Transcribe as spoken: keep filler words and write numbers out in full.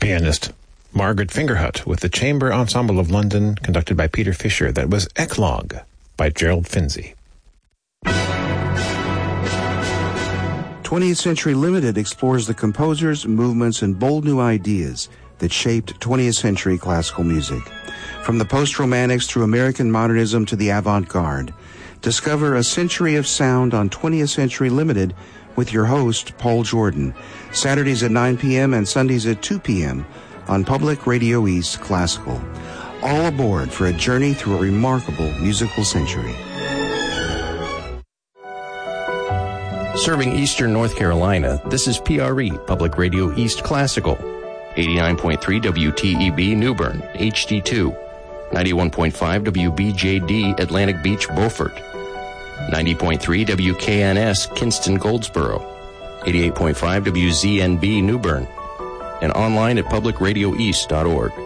pianist Margaret Fingerhut with the Chamber Ensemble of London, conducted by Peter Fisher. That was Eclogue by Gerald Finzi. twentieth Century Limited explores the composers, movements, and bold new ideas that shaped twentieth century classical music. From the post-romantics through American modernism to the avant-garde, discover a century of sound on twentieth Century Limited with your host, Paul Jordan, Saturdays at nine p.m. and Sundays at two p.m. on Public Radio East Classical. All aboard for a journey through a remarkable musical century. Serving Eastern North Carolina, this is P R E, Public Radio East Classical. eighty-nine point three W T E B New Bern, H D two. ninety-one point five W B J D Atlantic Beach, Beaufort. ninety point three W K N S Kinston, Goldsboro. eighty-eight point five W Z N B New Bern. And online at public radio east dot org.